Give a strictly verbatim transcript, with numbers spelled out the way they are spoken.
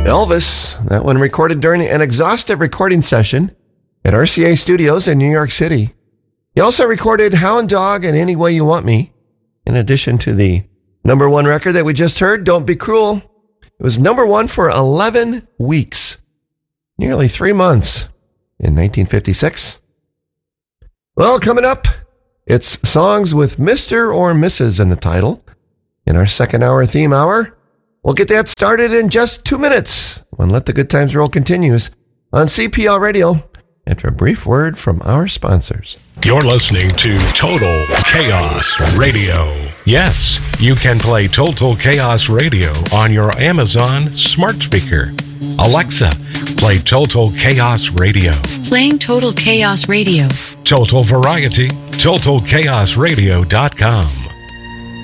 Elvis, that one recorded during an exhaustive recording session at R C A Studios in New York City. He also recorded Hound Dog and Any Way You Want Me, in addition to the number one record that we just heard, Don't Be Cruel. It was number one for eleven weeks, nearly three months, in nineteen fifty-six. Well, coming up, it's songs with Mister or Missus in the title. In our second hour theme hour, we'll get that started in just two minutes when Let the Good Times Roll continues on C P L Radio after a brief word from our sponsors. You're listening to Total Chaos Radio. Yes, you can play Total Chaos Radio on your Amazon smart speaker. Alexa, play Total Chaos Radio. Playing Total Chaos Radio. Total Variety, total chaos radio dot com.